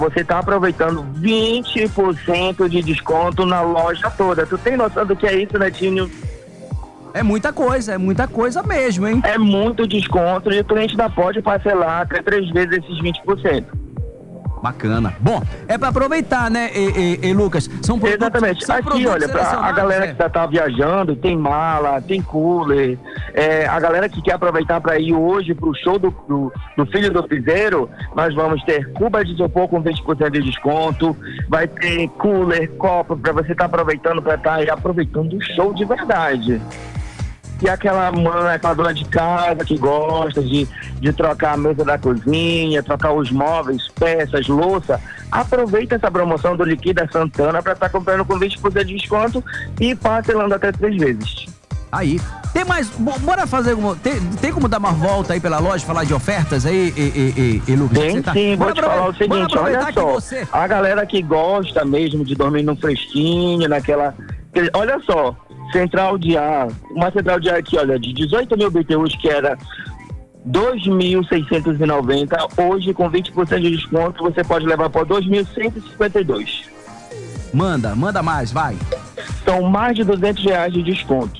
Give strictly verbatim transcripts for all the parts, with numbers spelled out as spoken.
você tá aproveitando vinte por cento de desconto na loja toda. Tu tem noção do que é isso, Netinho? É muita coisa, é muita coisa mesmo, hein? É muito desconto e o cliente ainda pode parcelar até três vezes esses vinte por cento. Bacana. Bom, é pra aproveitar, né, e, e, e Lucas? São produtos, Exatamente. são Aqui, olha, pra a galera é. que tá, tá viajando, tem mala, tem cooler, é, a galera que quer aproveitar para ir hoje pro show do, do, do Filho do Piseiro, nós vamos ter cuba de isopor com vinte por cento de desconto, vai ter cooler, copo, para você estar tá aproveitando, para estar tá aproveitando o show de verdade. E aquela mãe, aquela dona de casa que gosta de, de trocar a mesa da cozinha, trocar os móveis, peças, louça, aproveita essa promoção do Liquida Santana para estar tá comprando com vinte por cento de desconto e parcelando até três vezes. Aí, tem mais, bora fazer, tem, tem como dar uma volta aí pela loja, falar de ofertas aí, e, e, e, e Lucas? Tem tá... sim, vou te falar o seguinte, olha só, você... a galera que gosta mesmo de dormir no fresquinho, naquela, olha só, central de ar, uma central de ar aqui, olha, de dezoito mil B T Us, que era dois mil seiscentos e noventa, hoje com vinte por cento de desconto você pode levar por dois mil cento e cinquenta e dois. Manda, manda mais, vai. São mais de duzentos reais de desconto.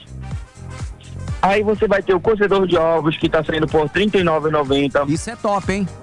Aí você vai ter o cozedor de ovos que tá saindo por trinta e nove reais e noventa centavos. Isso é top, hein?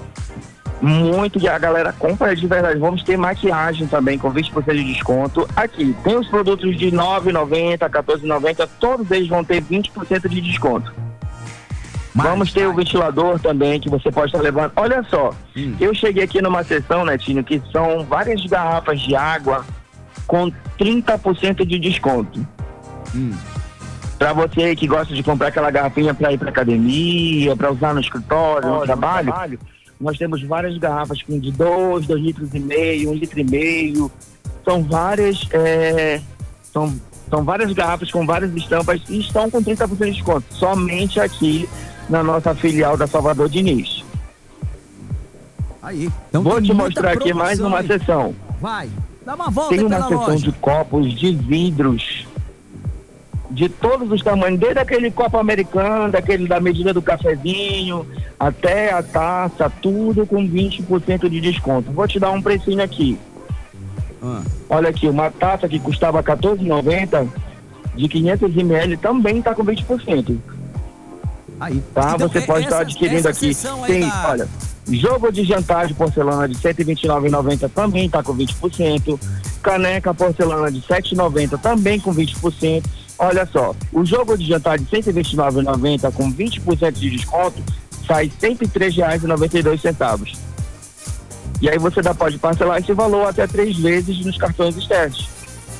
Muito que a galera compra de verdade. Vamos ter maquiagem também com vinte por cento de desconto. Aqui, tem os produtos de nove reais e noventa centavos, quatorze reais e noventa centavos, todos eles vão ter vinte por cento de desconto. Mais, Vamos ter mais. o ventilador também, que você pode estar levando. Olha só, hum. eu cheguei aqui numa seção, Netinho, que são várias garrafas de água com trinta por cento de desconto. Hum. Pra você que gosta de comprar aquela garrafinha pra ir pra academia, pra usar no escritório, no, no trabalho, trabalho, nós temos várias garrafas com de dois, dois litros e meio, um litro e meio. São várias, é, são, são várias garrafas com várias estampas e estão com trinta por cento de desconto. Somente aqui na nossa filial da Salvador Diniz. Aí. Então vou te mostrar aqui mais uma aí. seção. Vai, dá uma volta Tem uma pela seção loja. de copos de vidros de todos os tamanhos, desde aquele copo americano, daquele da medida do cafezinho, até a taça, tudo com vinte por cento de desconto. Vou te dar um precinho aqui. Ah. Olha aqui, uma taça que custava quatorze reais e noventa centavos, de quinhentos mililitros, também está com vinte por cento. Aí. Tá? Então, você pode estar adquirindo aqui. Tem, da... olha, jogo de jantar de porcelana de cento e vinte e nove reais e noventa centavos também está com vinte por cento. Caneca porcelana de sete reais e noventa centavos também com vinte por cento. Olha só, o jogo de jantar de cento e vinte e nove reais e noventa centavos com vinte por cento de desconto sai cento e três reais e noventa e dois centavos. E aí você ainda pode parcelar esse valor até três vezes nos cartões externos.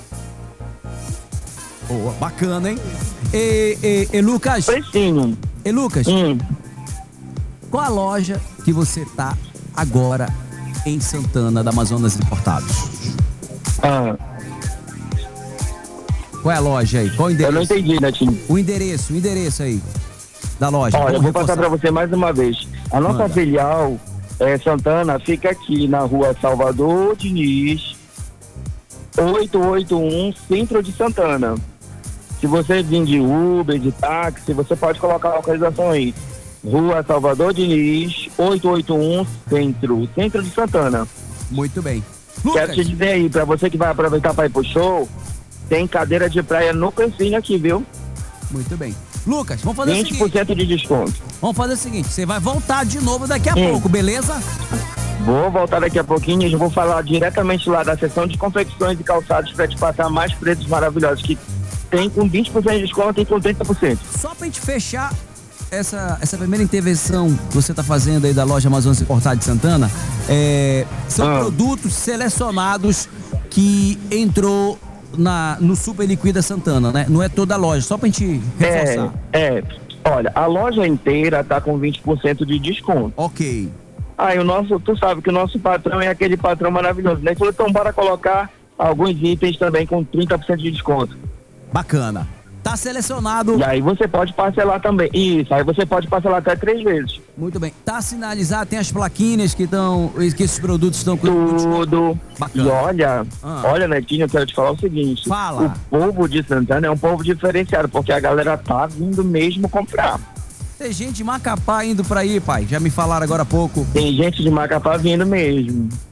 Boa, bacana, hein? E, e, e Lucas? Precinho. E Lucas? Hum. Qual a loja que você tá agora em Santana, da Amazonas Importados? Ah. Qual é a loja aí? Qual o endereço? Eu não entendi, Netinho. O endereço, o endereço aí da loja. Olha, eu vou reforçar. passar para você mais uma vez. A nossa Manda. filial é, Santana fica aqui na rua Salvador Diniz, oitocentos e oitenta e um, centro de Santana. Se você vir de Uber, de táxi, você pode colocar a localização aí. Rua Salvador Diniz, oitocentos e oitenta e um, centro, centro de Santana. Muito bem. Quero Lucas. te dizer aí, para você que vai aproveitar para ir pro show, tem cadeira de praia no precinho aqui, viu? Muito bem. Lucas, vamos fazer vinte por cento o seguinte. de desconto. Vamos fazer o seguinte, você vai voltar de novo daqui a Sim. pouco, beleza? Vou voltar daqui a pouquinho e vou falar diretamente lá da seção de confecções e calçados para te passar mais preços maravilhosos que tem com vinte por cento de desconto e com trinta por cento. Só pra gente fechar essa, essa primeira intervenção que você tá fazendo aí da loja Amazonas Importados de Santana, é, são ah. produtos selecionados que entrou Na, no Super Liquida Santana, né? Não é toda a loja, só pra gente reforçar. É, é, olha, a loja inteira tá com vinte por cento de desconto. Ok. Aí o nosso, tu sabe que o nosso patrão é aquele patrão maravilhoso, né? Então bora colocar alguns itens também com trinta por cento de desconto. Bacana. Tá selecionado. E aí você pode parcelar também. Isso, aí você pode parcelar até três vezes. Muito bem. Tá sinalizado, tem as plaquinhas que estão, que esses produtos estão com tudo. Bacana. E olha, ah. olha, Netinho, eu quero te falar o seguinte. Fala. O povo de Santana é um povo diferenciado, porque a galera tá vindo mesmo comprar. Tem gente de Macapá indo pra aí, pai. Já me falaram agora há pouco. Tem gente de Macapá vindo mesmo.